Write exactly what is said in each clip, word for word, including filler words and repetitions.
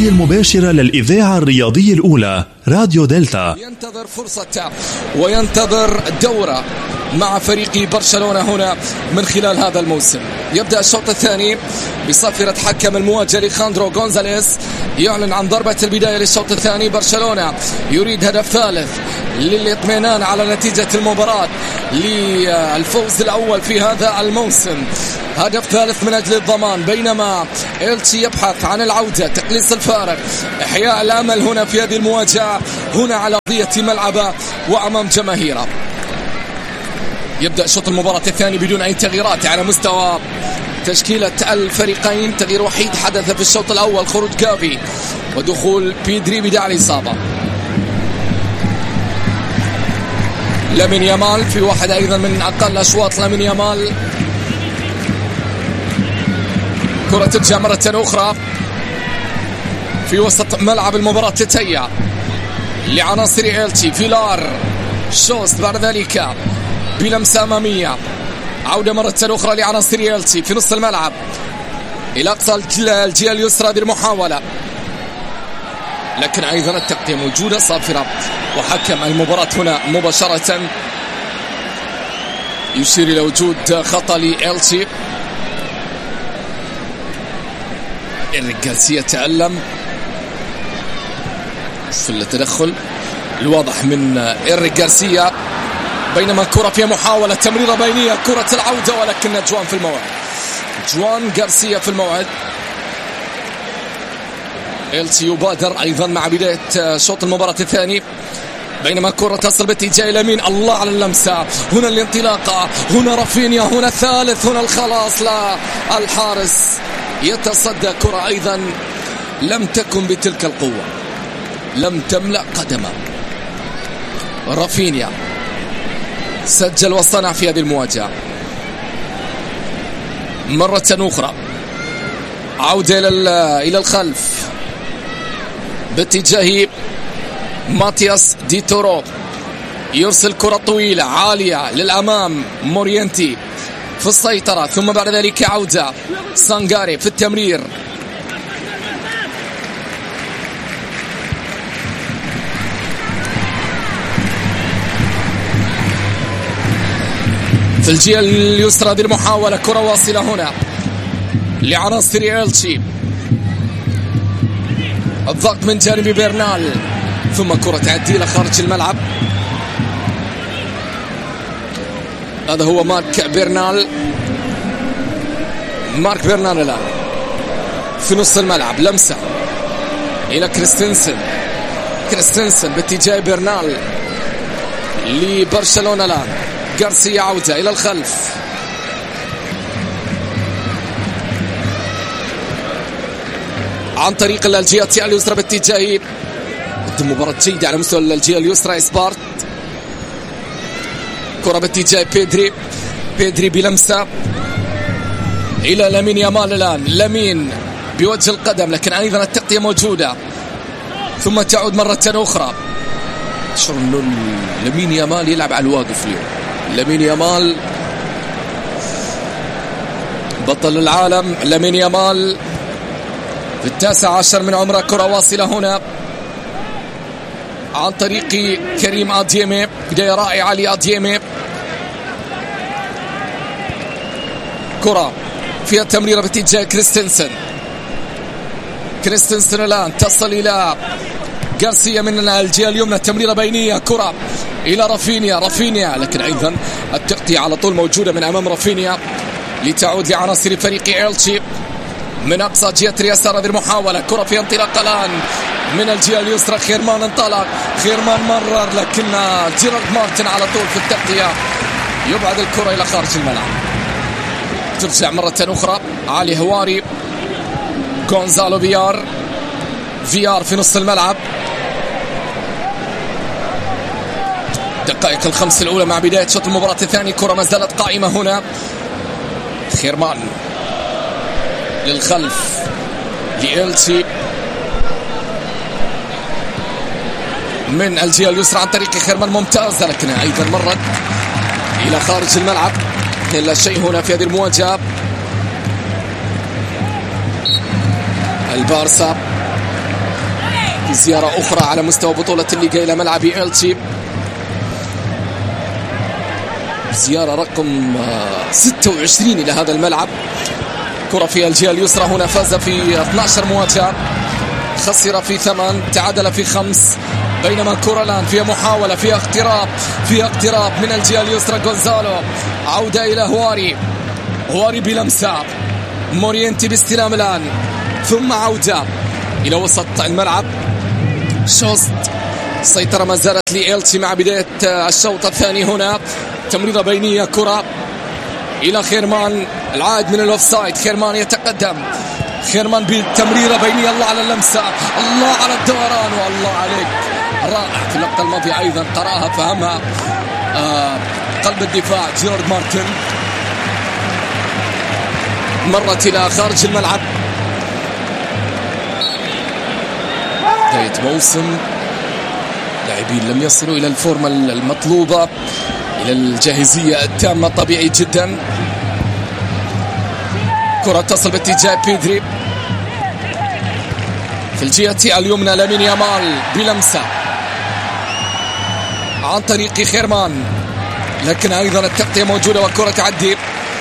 البثية المباشرة للإذاعة الرياضية الأولى راديو دلتا. ينتظر فرصة وينتظر دورة مع فريق برشلونة هنا من خلال هذا الموسم. يبدأ الشوط الثاني بصافرة حكم المواجهة لخاندرو غونزاليس، يعلن عن ضربة البداية للشوط الثاني. برشلونة يريد هدف ثالث للاطمئنان على نتيجة المباراة، للفوز الأول في هذا الموسم، هدف ثالث من أجل الضمان، بينما إلتشي يبحث عن العودة، تقليص الفارق، إحياء الأمل هنا في هذه المواجهة، هنا على أرضية ملعبه وأمام جماهيره. يبدأ شوط المباراة الثاني بدون أي تغييرات على مستوى تشكيلة الفريقين. تغيير وحيد حدث في الشوط الأول، خروج جافي ودخول بيدري بداعي الإصابة. لامين يامال في واحد أيضا من أقل أشواط لامين يامال. كرة ترجع مرة أخرى في وسط ملعب المباراة، تتهيأ لعناصر إلتشي. فيلار شوست بعد ذلك بلمسة أمامية، عودة مرة أخرى لعناصر إلتشي في نص الملعب إلى أقصى الجهة اليسرى. هذه المحاولة لكن أيضا التغطية موجودة صافرة، وحكم المباراة هنا مباشرة يشير إلى وجود خطأ لإلتشي. إيريك غارسيا تألم في التدخل الواضح من إيريك غارسيا، بينما الكرة فيها محاولة تمريرة بينية، كرة العودة، ولكن جوان في الموعد. جوان غارسيا في الموعد. إلتشي يبادر أيضا مع بداية شوط المباراة الثاني، بينما الكرة تصل باتجاه اليمين. الله على اللمسة، هنا الانطلاقة، هنا رافينيا، هنا الثالث، هنا الخلاص. لا، الحارس يتصدى كرة أيضا لم تكن بتلك القوة، لم تملأ قدمه. رافينيا سجل وصنع في هذه المواجهة. مرة أخرى عودة إلى الخلف باتجاه ماتياس دي تورو، يرسل كرة طويلة عالية للأمام. مورينتي في السيطرة، ثم بعد ذلك عودة سانغاري في التمرير. في الجهة اليسرى هذه المحاولة، كرة واصلة هنا لعناصر إلتشي، الضغط من جانب بيرنال، ثم كرة تعدي إلى خارج الملعب. هذا هو مارك بيرنال. مارك بيرنال الآن في نص الملعب، لمسة إلى كريستنسن. كريستنسن باتجاه بيرنال لبرشلونة. الآن غارسيا عودة إلى الخلف، عن طريق الجهة اليسرى باتجاه مباراة جيدة على مستوى الجهة اليسرى إسبارت. كرة باتجاه بيدري، بيدري بلمسة إلى لامين يامال. الآن لامين بوجه القدم، لكن أيضا التغطية موجودة، ثم تعود مرة أخرى. شعر أنه لامين يامال يلعب على الواقف اليوم. لامين يامال بطل العالم، لامين يامال في التاسع عشر من عمره. كرة واصلة هنا عن طريق كريم أديمي، بداية رائعة لأديمي. كرة فيها تمريرة باتجاه كريستنسن. كريستنسن الآن تصل إلى غارسيا من الجهة اليمنى، تمريرة بينية، كرة إلى رافينيا. رافينيا لكن أيضا التغطية على طول موجودة من أمام رافينيا لتعود لعناصر فريق إلتشي من أقصى جهة اليسار. هذه المحاولة، كرة في انطلاق الآن من الجهة اليسرى. خيرمان انطلق، خيرمان مرر، لكن جيرارد مارتن على طول في التغطية يبعد الكرة إلى خارج الملعب. ترجع مرة أخرى علي هواري، غونزالو فيار. فيار في نص الملعب. دقائق الخمس الأولى مع بداية شوط المباراة الثاني. كرة ما زالت قائمة هنا. خيرمان للخلف لإلتشي من الجهة اليسرى عن طريق خيرمان، ممتازة، لكن أيضا مرت إلى خارج الملعب. لا شيء هنا في هذه المواجهة. البارسا في زيارة أخرى على مستوى بطولة الليغا إلى ملعب إلتشي، زيارة رقم ستة وعشرين إلى هذا الملعب. كرة في الجهة اليسرى هنا، فاز في اثنتي عشرة مواجهة، خسر في ثمان، تعادل في خمس، بينما كرة الآن فيها محاولة، فيها اقتراب، فيها اقتراب من الجهة اليسرى. غونزالو، عودة إلى هواري، هواري بلمسة، مورينتي باستلام الآن، ثم عودة إلى وسط الملعب. شوست، سيطرة ما زالت لإلتشي مع بداية الشوط الثاني. هنا تمريرة بينية، كرة إلى خيرمان، العائد من الأوفسايد. خيرمان يتقدم، خيرمان بالتمريرة بينية، الله على اللمسة، الله على الدوران، والله عليك رائع. في اللقطة الماضية أيضا قرأها فهمها آه قلب الدفاع جيرارد مارتن، مرت إلى خارج الملعب. بداية موسم، لاعبين لم يصلوا إلى الفورمة المطلوبة، إلى الجاهزية التامة، طبيعي جدا. كرة تصل باتجاه بيدري، في الجهة اليمنى لامين يامال بلمسة عن طريق خيرمان، لكن أيضا التغطية موجودة والكرة تعدي.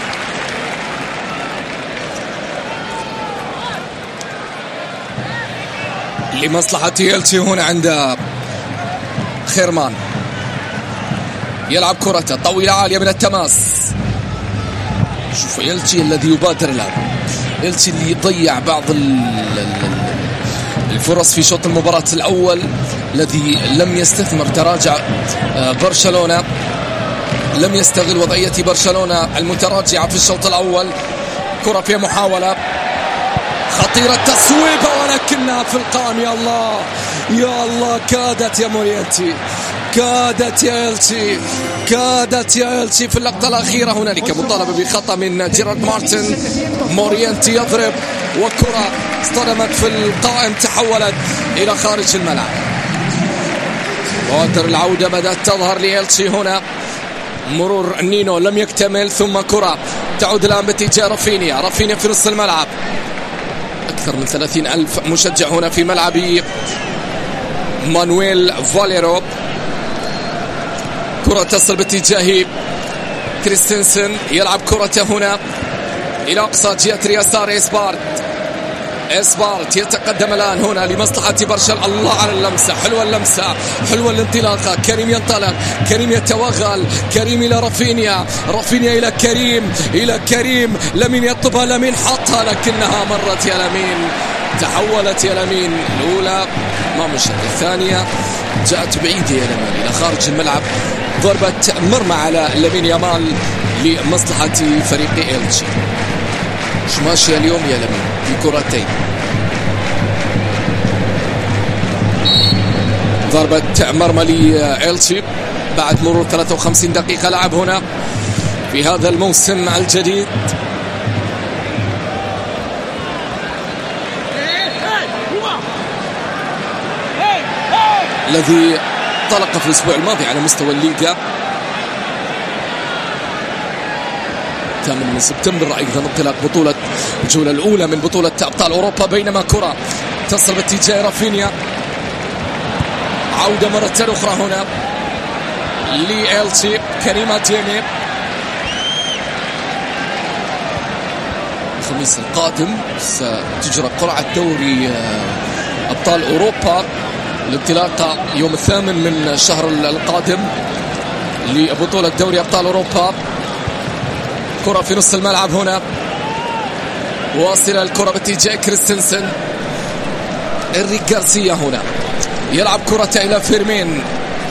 لمصلحة إلتشي هنا عند خيرمان، يلعب كرة طويلة عالية من التماس. شوف إلتشي الذي يبادر الآن، إلتشي اللي يضيع بعض الفرص في شوط المباراة الأول الذي لم يستثمر. تراجع برشلونة، لم يستغل وضعية برشلونة المتراجعة في الشوط الأول. كرة فيها محاولة خطيرة، تصويبة ولكنها في القائم. يا الله يا الله، كادت يا مورينتي، كادت يا إلتشي، كادت يا إلتشي في اللقطة الأخيرة. هنالك مطالبة بخطأ من جيرارد مارتن. مورينتي يضرب وكرة اصطدمت في القائم، تحولت إلى خارج الملعب. بوادر العودة بدأت تظهر لإلتشي هنا. مرور نينو لم يكتمل، ثم كرة تعود الآن باتجاه رافينيا. رافينيا في نص الملعب، أكثر من ثلاثين ألف مشجع هنا في ملعب مانويل فاليرو. كرة تصل باتجاه كريستنسن، يلعب كرة هنا إلى أقصى جهة اليسار. إسبارت، إسبارت يتقدم الآن هنا لمصلحة برشلونة. الله على اللمسة، حلوة اللمسة، حلوة الانطلاقة. كريم ينطلق، كريم يتوغل، كريم إلى رافينيا، رافينيا إلى كريم، إلى كريم. لامين يطلبها، لامين حطها لكنها مرت يا لامين، تحولت يا لامين. الأولى ما مشت، الثانية جاءت بعيدة يا لامين إلى خارج الملعب. ضربة مرمى على لامين يامال لمصلحة فريق إلتشي. مش ماشية اليوم يا لامين في كرتين. ضربة مرمى لإلتشي بعد مرور ثلاثة وخمسين دقيقة لعب هنا في هذا الموسم الجديد. الذي انطلق في الأسبوع الماضي على مستوى الليغا. ثامن من سبتمبر أيضا انطلاق بطولة الجولة الأولى من بطولة أبطال أوروبا. بينما كرة تصل باتجاه رافينيا، عودة مرة أخرى هنا لإلتشي. كريم أديمي، الخميس القادم ستجرى قرعة دوري أبطال أوروبا، الانطلاقة يوم الثامن من الشهر القادم لبطولة دوري أبطال أوروبا. كرة في نص الملعب هنا، واصلة الكرة باتجاه كريستنسن. إنريك غارسيا هنا يلعب كرة إلى فيرمين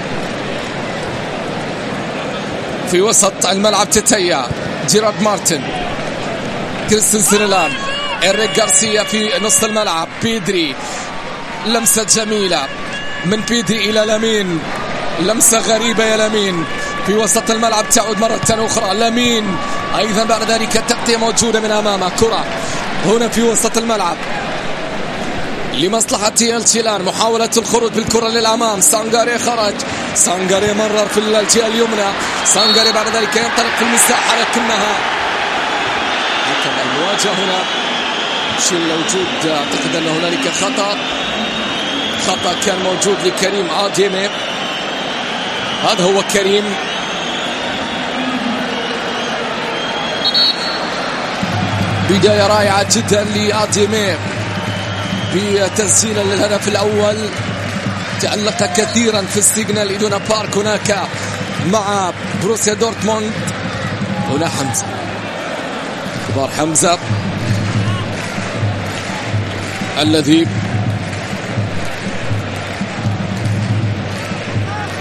في وسط الملعب. تتيا جيرارد مارتن، كريستنسن الآن. إنريك غارسيا في نص الملعب. بيدري، لمسة جميلة من بيدري إلى لامين، لمسة غريبة يا لامين في وسط الملعب، تعود مرة أخرى لامين أيضا. بعد ذلك التغطية موجودة من أمامه. كرة هنا في وسط الملعب لمصلحة إلتشي الآن. محاولة الخروج بالكرة للأمام. سانغاري خرج، سانغاري مرر في الجهة اليمنى. سانغاري بعد ذلك ينطلق في المساحة لكنها المواجهة هنا شيء الوجود. أعتقد أن هنالك خطأ خطأ كان موجود لكريم أديمي. هذا هو كريم. بداية رائعة جدا لأديمي بتسجيل للهدف الأول. تألق كثيرا في السيجنال إدونا بارك هناك مع بروسيا دورتموند. هنا حمزة، كبار حمزة الذي